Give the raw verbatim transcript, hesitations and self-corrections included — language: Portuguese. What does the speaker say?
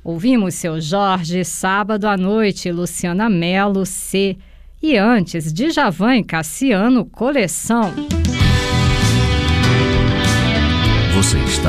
Ouvimos Seu Jorge, Sábado à Noite, Luciana Mello, C. E antes, Djavan e Cassiano, Coleção. Você está